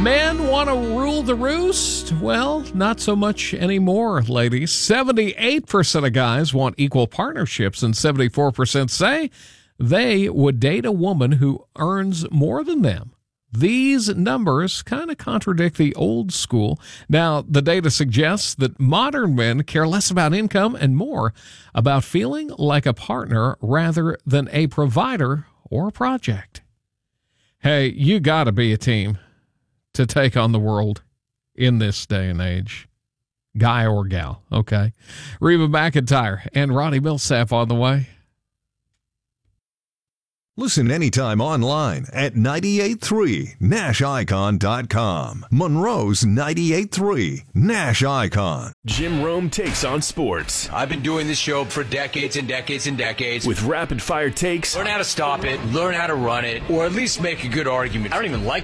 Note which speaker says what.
Speaker 1: Men want to rule the roost? Well, not so much anymore, ladies. 78% of guys want equal partnerships, and 74% say they would date a woman who earns more than them. These numbers kind of contradict the old school. Now, the data suggests that modern men care less about income and more about feeling like a partner rather than a provider or a project. Hey, you got to be a team to take on the world in this day and age. Guy or gal, okay? Reba McEntire and Ronnie Millsap on the way.
Speaker 2: Listen anytime online at 98.3NashIcon.com. Monroe's 98.3 Nash Icon.
Speaker 3: Jim Rome takes on sports.
Speaker 4: I've been doing this show for decades and decades and decades.
Speaker 3: With rapid-fire takes.
Speaker 4: Learn how to stop it, learn how to run it, or at least make a good argument. I don't even like